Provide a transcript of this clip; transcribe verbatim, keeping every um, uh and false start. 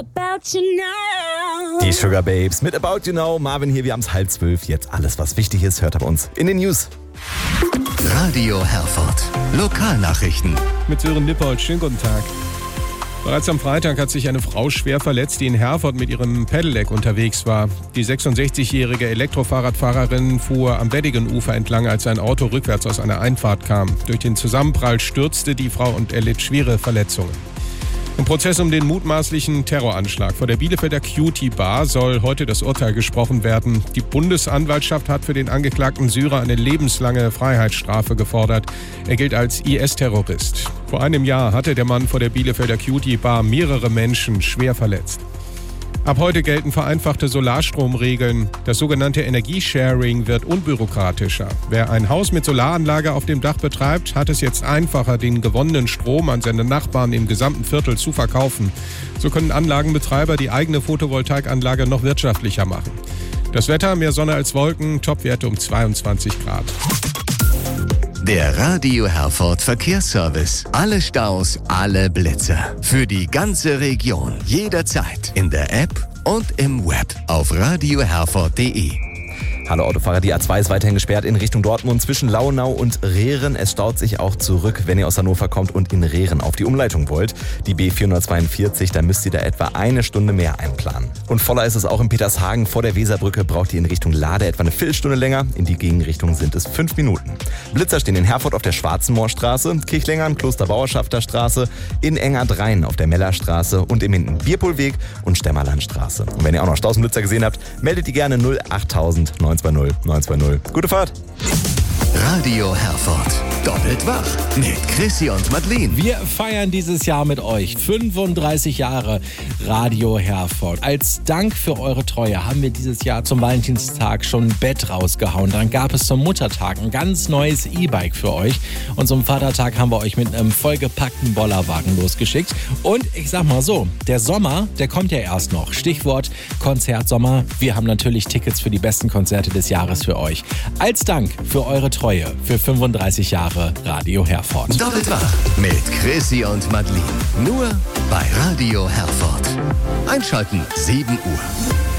About you now. Die Sugar Babes mit About You Know. Marvin hier, wir haben es halb zwölf. Jetzt alles, was wichtig ist, hört bei uns in den News. Radio Herford. Lokalnachrichten. Mit Sören Nippold. Schönen guten Tag. Bereits am Freitag hat sich eine Frau schwer verletzt, die in Herford mit ihrem Pedelec unterwegs war. Die sechsundsechzigjährige Elektrofahrradfahrerin fuhr am Weddigenufer entlang, als ein Auto rückwärts aus einer Einfahrt kam. Durch den Zusammenprall stürzte die Frau und erlitt schwere Verletzungen. Im Prozess um den mutmaßlichen Terroranschlag vor der Bielefelder Cutie Bar soll heute das Urteil gesprochen werden. Die Bundesanwaltschaft hat für den angeklagten Syrer eine lebenslange Freiheitsstrafe gefordert. Er gilt als I S-Terrorist. Vor einem Jahr hatte der Mann vor der Bielefelder Cutie Bar mehrere Menschen schwer verletzt. Ab heute gelten vereinfachte Solarstromregeln. Das sogenannte Energiesharing wird unbürokratischer. Wer ein Haus mit Solaranlage auf dem Dach betreibt, hat es jetzt einfacher, den gewonnenen Strom an seine Nachbarn im gesamten Viertel zu verkaufen. So können Anlagenbetreiber die eigene Photovoltaikanlage noch wirtschaftlicher machen. Das Wetter, mehr Sonne als Wolken, Topwerte um zweiundzwanzig Grad. Der Radio Herford Verkehrsservice. Alle Staus, alle Blitzer. Für die ganze Region. Jederzeit. In der App und im Web. Auf radio herford punkt de. Hallo Autofahrer, die A zwei ist weiterhin gesperrt in Richtung Dortmund zwischen Launau und Rehren. Es staut sich auch zurück, wenn ihr aus Hannover kommt und in Rehren auf die Umleitung wollt. Die B vierhundertzweiundvierzig, da müsst ihr da etwa eine Stunde mehr einplanen. Und voller ist es auch in Petershagen. Vor der Weserbrücke braucht ihr in Richtung Lade etwa eine Viertelstunde länger. In die Gegenrichtung sind es fünf Minuten. Blitzer stehen in Herford auf der Schwarzenmoorstraße, Kirchlengern, Klosterbauerschafterstraße, in Engerdrein auf der Mellerstraße und im Hinten Bierpohlweg und Stemmerlandstraße. Und wenn ihr auch noch Stausenblitzer gesehen habt, meldet die gerne null achttausend neun zwei null neun zwei null. Gute Fahrt! Radio Herford. Doppelt wach mit Chrissy und Madeleine. Wir feiern dieses Jahr mit euch fünfunddreißig Jahre Radio Herford. Als Dank für eure Treue haben wir dieses Jahr zum Valentinstag schon ein Bett rausgehauen. Dann gab es zum Muttertag ein ganz neues E-Bike für euch. Und zum Vatertag haben wir euch mit einem vollgepackten Bollerwagen losgeschickt. Und ich sag mal so, der Sommer, der kommt ja erst noch. Stichwort Konzertsommer. Wir haben natürlich Tickets für die besten Konzerte des Jahres für euch. Als Dank für eure Treue für fünfunddreißig Jahre Radio Herford. Doppelt wach mit Chrissy und Madeleine. Nur bei Radio Herford. Einschalten sieben Uhr.